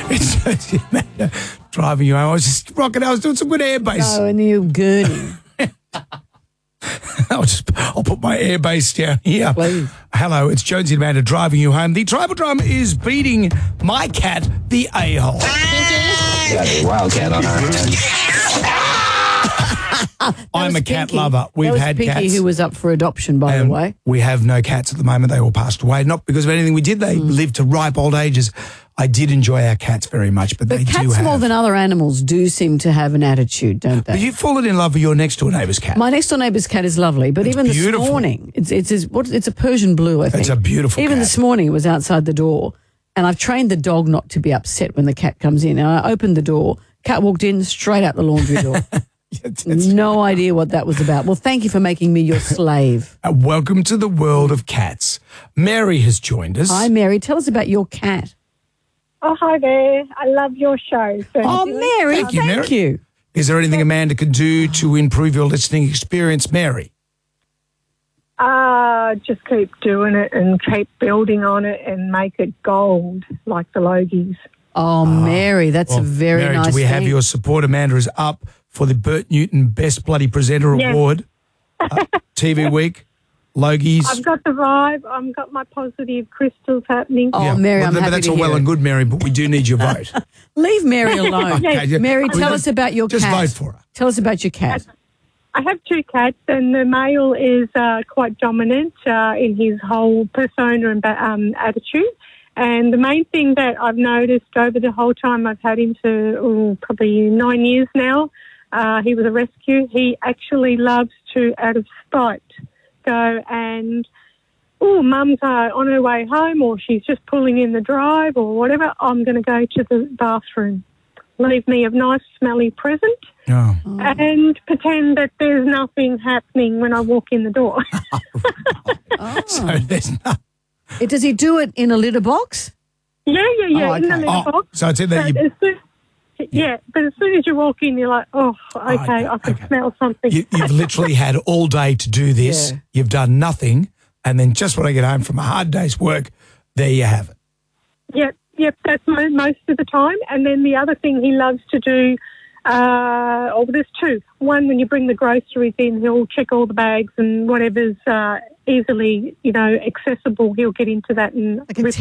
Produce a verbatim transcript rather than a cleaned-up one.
It's Jonesy Amanda driving you home. I was just rocking. I was doing some good air bass. Oh, and you gurney. I'll just I'll put my air bass down here. Please. Hello, it's Jonesy and Amanda driving you home. The tribal drum is beating my cat, the a-hole. Got a wildcat on our hands. I'm a cat lover. We've that was had Pinky, cats. who was up for adoption, by Um, the way. We have no cats at the moment. They all passed away. Not because of anything we did. They Mm. lived to ripe old ages. I did enjoy our cats very much, but, But they do cats have. more than other animals do seem to have an attitude, don't they? But you've fallen in love with your next door neighbour's cat. My next door neighbour's cat is lovely, but It's even beautiful. this morning, it's it's it's, what, it's a Persian blue, I think. It's a beautiful Even cat. this morning, it was outside the door, and I've trained the dog not to be upset when the cat comes in. And I opened the door, cat walked in straight out the laundry door. Yeah, that's- No idea what that was about. Well, thank you for making me your slave. Uh, welcome to the world of cats. Mary has joined us. Hi, Mary. Tell us about your cat. Oh, hi there. I love your show. So Oh, Mary, Thank you, thank Mary. you. Is there anything Amanda can do to improve your listening experience, Mary? Uh, just keep doing it and keep building on it and make it gold like the Logies. Oh, Mary, that's Well, a very Mary, nice do we have thing. your support? Amanda is up for the Bert Newton Best Bloody Presenter Yes. Award. Uh, T V Week, Logies. I've got the vibe. I've got my positive crystals happening. Oh, Mary, well, I'm but happy that's to all hear well it. and good, Mary, but we do need your vote. Leave Mary alone. Okay, yeah. Mary, Well, tell just- us about your just cat. vote for her. Tell us about your cat. I have two cats, and the male is uh, quite dominant uh, in his whole persona and ba- um, attitude. And the main thing that I've noticed over the whole time I've had him for oh, probably nine years now, uh, he was a rescue. He actually loves to, out of spite, go and, oh, mum's uh, on her way home or she's just pulling in the drive or whatever, I'm going to go to the bathroom. Leave me a nice smelly present Oh. and pretend that there's nothing happening when I walk in the door. So there's no. Uh, Does he do it in a litter box? yeah, yeah, yeah, Oh, in the okay. litter Oh, box. so it's in that But you, as soon, yeah, but as soon as you walk in, you're like, oh, okay, okay, I can okay. smell something. you, you've literally had all day to do this. Yeah. You've done nothing. And then just when I get home from a hard day's work, there you have it. Yep, yep, that's mo- most of the time. And then the other thing he loves to do, uh, oh, there's two. One, when you bring the groceries in, he'll check all the bags and whatever's uh, easily, you know, accessible, he'll get into that and Like a rip